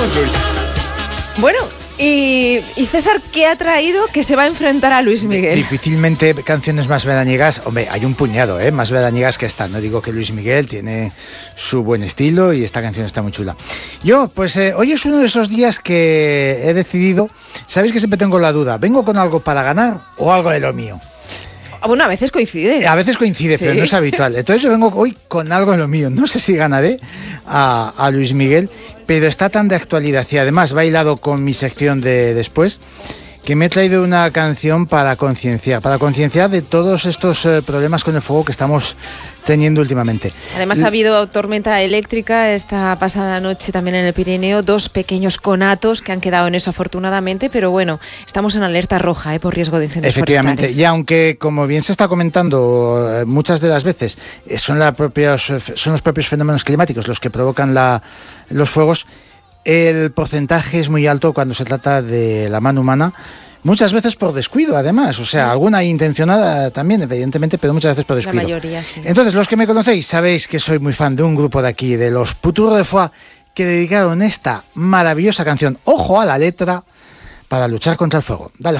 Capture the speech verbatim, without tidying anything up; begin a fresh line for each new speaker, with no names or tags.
Bueno, y, y César, ¿qué ha traído que se va a enfrentar a Luis Miguel?
Difícilmente canciones más veraniegas. Hombre, hay un puñado, ¿eh? Más veraniegas que esta. No digo que Luis Miguel tiene su buen estilo y esta canción está muy chula. Yo, pues eh, hoy es uno de esos días que he decidido. Sabéis que siempre tengo la duda. ¿Vengo con algo para ganar o algo de lo mío?
Bueno, a veces coincide.
A veces coincide, sí, pero no es habitual. Entonces yo vengo hoy con algo de lo mío. No sé si ganaré a, a Luis Miguel, pero está tan de actualidad y además va hilado con mi sección de después, que me he traído una canción para concienciar, para concienciar de todos estos eh, problemas con el fuego que estamos teniendo últimamente.
Además ha habido tormenta eléctrica esta pasada noche también en el Pirineo, dos pequeños conatos que han quedado en eso afortunadamente, pero bueno, estamos en alerta roja eh, por riesgo de incendios
Efectivamente,
forestales.
Y aunque, como bien se está comentando eh, muchas de las veces, eh, son, la propios, son los propios fenómenos climáticos los que provocan la, los fuegos, el porcentaje es muy alto cuando se trata de la mano humana, muchas veces por descuido además, o sea, alguna intencionada también, evidentemente, pero muchas veces por descuido.
La mayoría, sí.
Entonces, los que me conocéis sabéis que soy muy fan de un grupo de aquí, de los Poutours de Foix, que dedicaron esta maravillosa canción, ojo a la letra, para luchar contra el fuego. Dale.